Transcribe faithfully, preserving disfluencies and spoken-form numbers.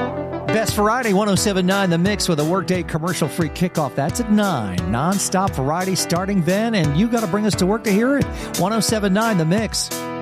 Best Variety, one oh seven point nine The Mix with a Workday commercial-free kickoff. That's at nine. Non-stop variety starting then, and you got to bring us to work to hear it. one oh seven point nine The Mix.